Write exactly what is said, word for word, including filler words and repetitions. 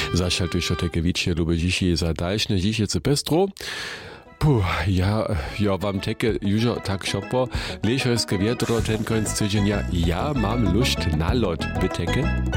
Zašaltuj takie wicie lubię dzisiaj za dalsze dzisiaj co pestro. Puh, ja, ja wam teke już tak szopo, leśojskie wietro ten końc tydzienia, ja mam lust na lot, byteke.